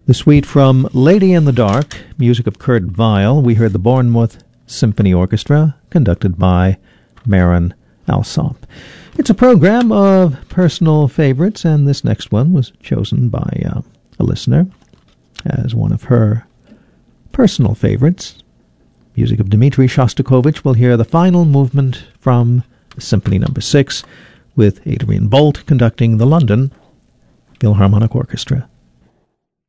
The suite from Lady in the Dark, music of Kurt Weill. We heard the Bournemouth Symphony Orchestra, conducted by Marin Alsop. It's a program of personal favorites, and this next one was chosen by a listener as one of her personal favorites. Music of Dmitri Shostakovich. We'll hear the final movement from Symphony No. 6, with Adrian Bolt conducting the London Philharmonic Orchestra.